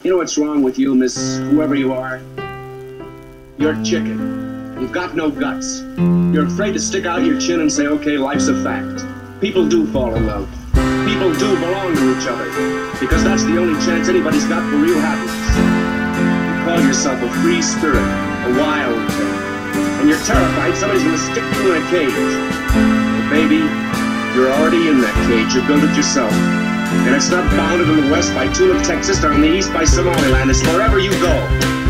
You know what's wrong with you, Miss whoever you are? You're chicken. You've got no guts. You're afraid to stick out your chin and say, okay, life's a fact. People do fall in love. People do belong to each other. Because that's the only chance anybody's got for real happiness. You call yourself a free spirit, a wild thing. And you're terrified somebody's gonna stick you in a cage. Well, baby, you're already in that cage. You built it yourself. And it's not bounded in the west by Tulip, Texas, or in the east by Somaliland. It's wherever you go.